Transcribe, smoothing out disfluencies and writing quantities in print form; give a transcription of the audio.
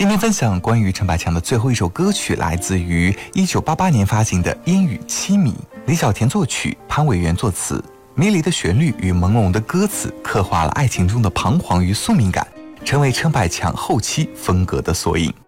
今天分享关于陈百强的最后一首歌曲，来自于1988年发行的《烟雨凄迷》，李小田作曲，潘伟源作词。迷离的旋律与朦胧的歌词，刻画了爱情中的彷徨与宿命感，成为陈百强后期风格的缩影。